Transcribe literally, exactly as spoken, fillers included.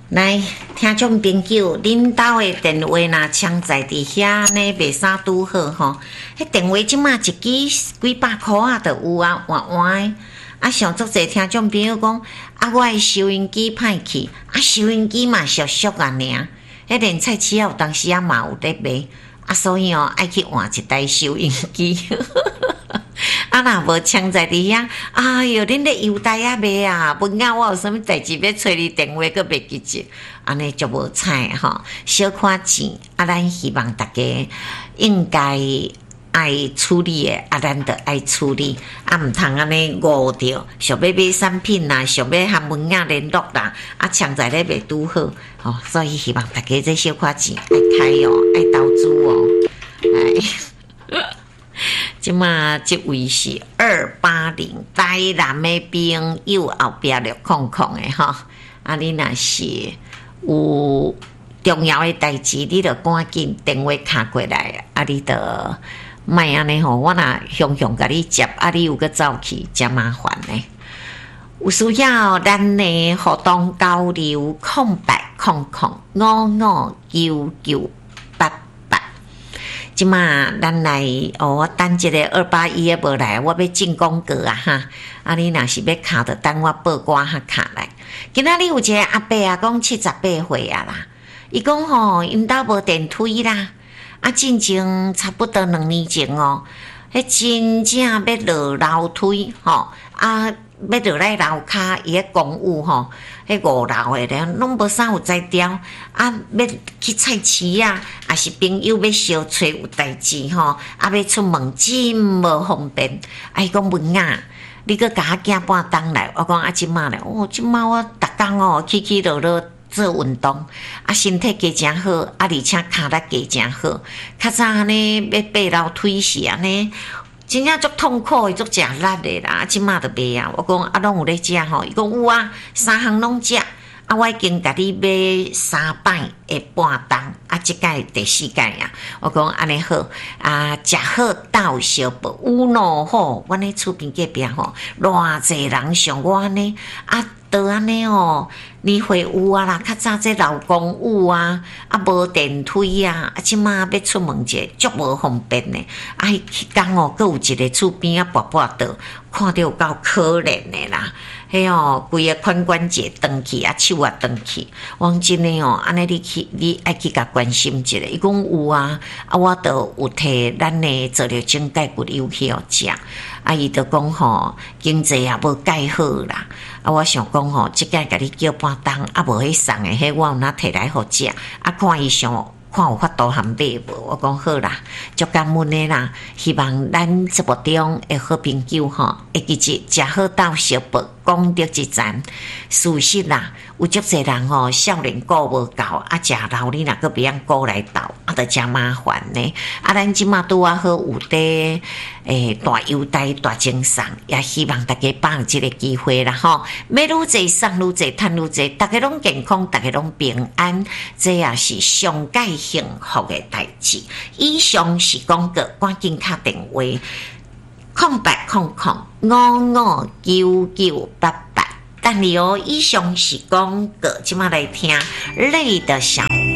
来，听众朋友，恁兜的电话若抢在伫遐呢，卖啥拄好吼？迄电话即马一支几百箍啊，就有啊，换换的。啊，上足侪听众朋友讲，啊，我的收音机歹去，啊，收音机嘛俗俗啊尔。迄连菜市仔有当时啊嘛有咧卖，啊，所以哦，爱去换一台收音机。啊，若无抢在伫遐，哎哟，恁咧邮台啊卖啊，文雅我有啥物代志要找你电话，阁袂记着，安尼就无彩吼，小看钱，啊，咱希望大家应该爱处理的，啊，咱着爱处理，啊，毋通安尼误着，想要买产品啦，想要和文雅联络啦，啊，抢在咧袂拄好，吼、哦，所以希望大家这小看钱爱开哦，爱投资哦，哎。即马即位是二八零台南的朋友后壁了空空的吼，啊你若是有重要的代志，你着赶紧电话卡过来，啊你着莫安尼吼，我若雄雄甲你接，啊你有个走去，真麻烦呢。有需要咱的互动交流，空白空空五五九九八。即马咱来哦，我等一个二八一的无来，我要进广告啊哈！啊，你若是要卡的，等我报歌哈卡来。今仔日有一个阿伯啊，讲七十八岁啊啦，伊讲吼，因兜无电梯啦，啊，进前差不多两年前哦，迄真正要落楼梯吼，啊，要落来楼骹伊个公务吼。迄五楼诶咧，拢无啥有才调，啊，要去菜市啊，也是朋友要小找有代志吼，啊，要出门真无方便。啊，伊讲文雅，你搁甲我行半冬来，我讲啊，即马咧，哦，即马我逐工哦，起起落落做运动，啊，身体加真好，啊，而且骹力加真好。较早安尼要爬楼梯是安尼。真正足痛苦的，足食力的啦！即马都袂啊！我讲啊，拢有咧食吼，伊讲有啊，三项拢食。啊，我已经甲你买三摆的半冬，啊，即届第四届啊！我讲安尼好啊，食好斗相报，有喏吼！阮咧厝边隔壁吼，偌济人像我安尼啊，都安尼哦。你会有啊啦，较早这老公有啊，啊无电梯啊，啊即马要出门者足无方便呢。啊，迄天哦，阁有一个厝边啊，跋跋倒，看着有够可怜的啦。迄哦，规个髋关节断去啊，手也断去。我真诶哦，安尼你去，你爱去甲关心一下。伊讲有啊，啊我都有摕咱诶做了整钙骨油去互食。啊，伊就讲吼，经济也无介好啦。啊，我想讲吼，即届甲你叫半冬，啊无迄送诶，迄我有哪摕来互食？啊，看伊想。看有法度含买无？我讲好啦，足感恩的啦。希望咱节目中的好朋友吼，会记住食好斗相报，功德一赞。事实啦，有足侪人吼，少年顾无够，啊，食老你若个别人顾来斗，啊，着真麻烦呢。啊，咱即马拄啊好有伫诶大优待、大精送，也希望大家把握即个机会啦吼。买愈济送愈济，趁愈济，大家拢健康，大家拢平安，这也是上界幸福的代志。以上是广告，赶紧打电话空八空空五五九九八八。但你哦，以上是广告，即马来听累的小。